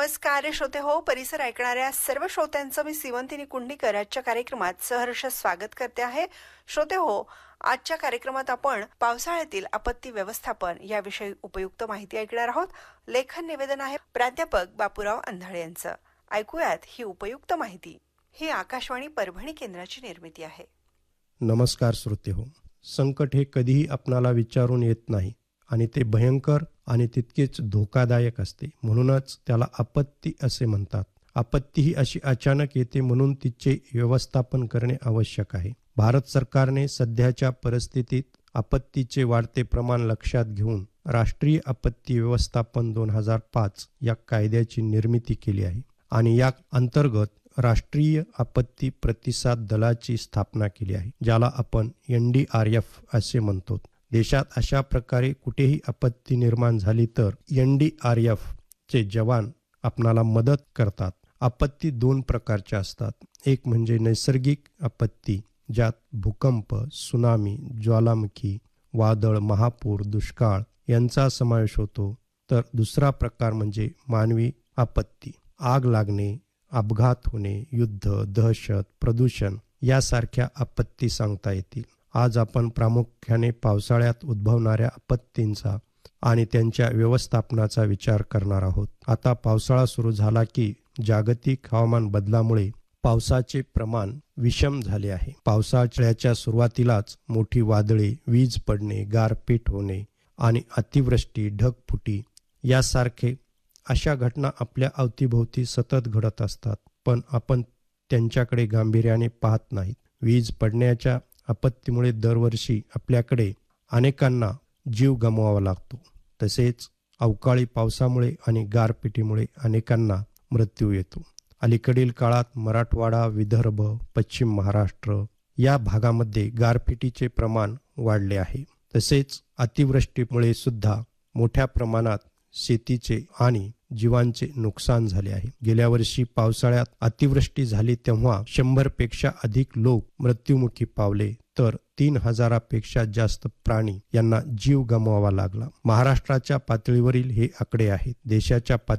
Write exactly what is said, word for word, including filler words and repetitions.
नमस्कार श्रोते हो, परिसर ऐकणाऱ्या सर्व श्रोत्यांचं मी सीवंतिनी कुंडीकर आजच्या कार्यक्रमात सहर्ष स्वागत करते आहे. श्रोते हो, आजच्या कार्यक्रमात आपण पावसाळ्यातील आपत्ती व्यवस्थापन याविषयी उपयुक्त माहिती ऐकणार आहोत. लेखन निवेदन आहे प्राध्यापक बापूराव अंधाळे यांचं. ऐकूयात ही उपयुक्त माहिती. ही आकाशवाणी परभणी केंद्राची निर्मिती आहे. नमस्कार श्रोते हो, संकट हे कधीही आपणाला विचारून येत नाही आणि ते भयंकर आणि तितकेच धोकादायक असते. म्हणूनच त्याला आपत्ती असे म्हणतात. आपत्ती ही अशी अचानक येते, म्हणून तिचे व्यवस्थापन करणे आवश्यक आहे. भारत सरकारने सध्याच्या परिस्थितीत आपत्तीचे वाढते प्रमाण लक्षात घेऊन राष्ट्रीय आपत्ती व्यवस्थापन दोन हजार पाच या कायद्याची निर्मिती केली आहे आणि या अंतर्गत राष्ट्रीय आपत्ती प्रतिसाद दलाची स्थापना केली आहे, ज्याला आपण एन डी आर एफ असे म्हणतो. देशात अशा प्रकारे कुठेही आपत्ती निर्माण झाली तर एन डी आर एफ चे जवान आपणाला मदत करतात. आपत्ती दोन प्रकारच्या असतात. एक म्हणजे नैसर्गिक आपत्ती, ज्यात भूकंप, सुनामी, ज्वालामुखी, वादळ, महापूर, दुष्काळ यांचा समावेश होतो. तर दुसरा प्रकार म्हणजे मानवी आपत्ती. आग लागणे, अपघात होणे, युद्ध, दहशत, प्रदूषण यासारख्या आपत्ती सांगता येतील. आज आपण प्रामुख्याने पावसाळ्यात उद्भवणाऱ्या आपत्तींचा आणि त्यांच्या व्यवस्थापनाचा विचार करणार आहोत. आता पावसाळा सुरू झाला की जागतिक हवामान बदलामुळे पावसाचे प्रमाण विषम झाले आहे. पावसाळ्याच्या सुरुवातीलाच मोठी वादळे, वीज पडणे, गारपीट होणे आणि अतिवृष्टी, ढगफुटी यासारखे अशा घटना आपल्या अवतीभोवती सतत घडत असतात, पण आपण त्यांच्याकडे गांभीर्याने पाहत नाहीत. वीज पडण्याच्या आपत्तीमुळे दरवर्षी आपल्याकडे अनेकांना जीव गमवावा लागतो. तसेच अवकाळी पावसामुळे आणि गारपिटीमुळे अनेकांना मृत्यू येतो. अलीकडील काळात मराठवाडा, विदर्भ, पश्चिम महाराष्ट्र या भागामध्ये गारपिटीचे प्रमाण वाढले आहे. तसेच अतिवृष्टीमुळे सुद्धा मोठ्या प्रमाणात शेतीचे आणि जीवांचे नुकसान झाले आहे. गेल्या वर्षी पावसाळ्यात अतिवृष्टी झाली तेव्हा शंभर पेक्षा अधिक लोक मृत्युमुखी पावले, तर तीन हजारापेक्षा जास्त प्राणी यांना जीव गमवावा लागला. महाराष्ट्राच्या पातळीवरील हे आकडे आहेत. देशाच्या